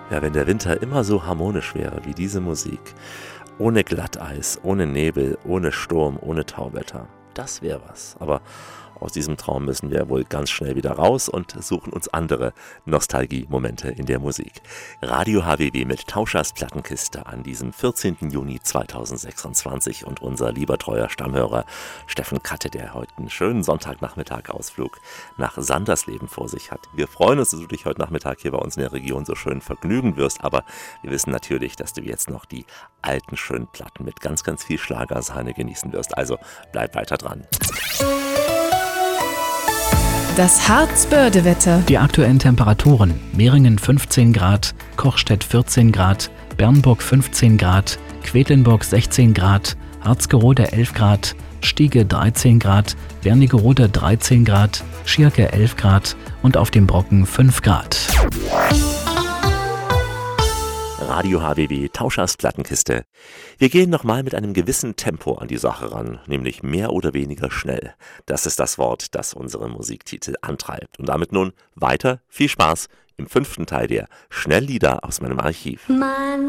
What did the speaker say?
Ja, wenn der Winter immer so harmonisch wäre wie diese Musik, ohne Glatteis, ohne Nebel, ohne Sturm, ohne Tauwetter, das wäre was. Aber aus diesem Traum müssen wir wohl ganz schnell wieder raus und suchen uns andere Nostalgie-Momente in der Musik. Radio HWW mit Tauschers Plattenkiste an diesem 14. Juni 2026 und unser lieber treuer Stammhörer Steffen Katte, der heute einen schönen Sonntagnachmittag-Ausflug nach Sandersleben vor sich hat. Wir freuen uns, dass du dich heute Nachmittag hier bei uns in der Region so schön vergnügen wirst, aber wir wissen natürlich, dass du jetzt noch die alten schönen Platten mit ganz, ganz viel Schlagersahne genießen wirst. Also bleib weiter dran. Das Harzbördewetter. Die aktuellen Temperaturen: Meringen 15 Grad, Kochstedt 14 Grad, Bernburg 15 Grad, Quedlinburg 16 Grad, Harzgerode 11 Grad, Stiege 13 Grad, Wernigerode 13 Grad, Schierke 11 Grad und auf dem Brocken 5 Grad. Radio HWW, Tauschers Plattenkiste. Wir gehen nochmal mit einem gewissen Tempo an die Sache ran, nämlich mehr oder weniger schnell. Das ist das Wort, das unsere Musiktitel antreibt. Und damit nun weiter viel Spaß im 5. Teil der Schnelllieder aus meinem Archiv.